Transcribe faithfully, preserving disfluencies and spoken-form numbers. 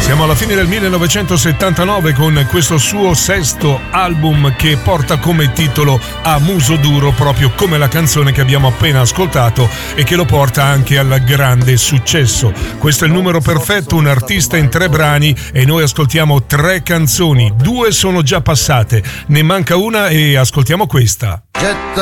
Siamo alla fine del millenovecentosettantanove con questo suo sesto album che porta come titolo A Muso Duro, proprio come la canzone che abbiamo appena ascoltato e che lo porta anche al grande successo. Questo è il numero perfetto, un artista in tre brani e noi ascoltiamo tre canzoni, due sono già passate, ne manca una e ascoltiamo questa.